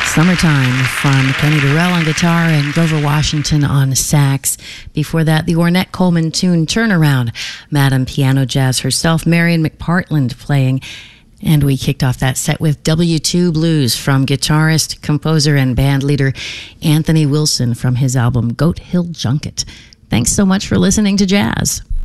Summertime from Kenny Burrell on guitar and Grover Washington on sax. Before that, the Ornette Coleman tune Turnaround, Madam Piano Jazz herself, Marion McPartland playing. And we kicked off that set with W2 Blues from guitarist, composer, and band leader Anthony Wilson from his album Goat Hill Junket. Thanks so much for listening to Jazz.